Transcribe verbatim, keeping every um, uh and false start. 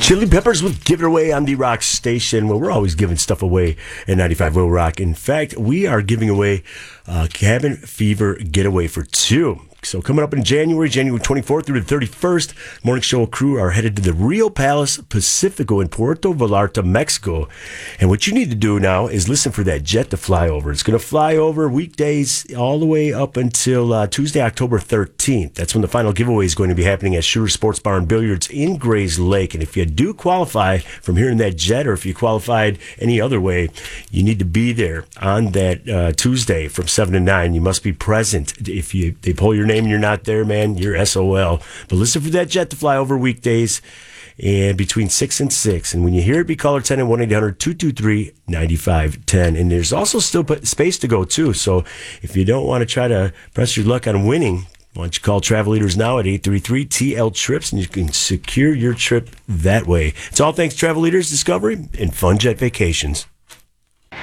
Chili Peppers with Give It Away on the Rock Station. Well, we're always giving stuff away at ninety-five Will Rock. In fact, we are giving away a Cabin Fever Getaway for two. So coming up in January, January twenty-fourth through the thirty-first, Morning Show crew are headed to the Rio Palace Pacifico in Puerto Vallarta, Mexico. And what you need to do now is listen for that jet to fly over. It's going to fly over weekdays all the way up until uh, Tuesday, October thirteenth. That's when the final giveaway is going to be happening at Shooter Sports Bar and Billiards in Grays Lake. And if you do qualify from hearing that jet, or if you qualified any other way, you need to be there on that uh, Tuesday from seven to nine. You must be present. If you they pull your name and you're not there, man, you're S O L. But listen for that jet to fly over weekdays and between six and six. And when you hear it, be caller ten at one eight hundred two two three nine five one zero. And there's also still space to go, too. So if you don't want to try to press your luck on winning, why don't you call Travel Leaders now at eight three three T L Trips, and you can secure your trip that way. It's all thanks to Travel Leaders, Discovery, and Fun Jet Vacations.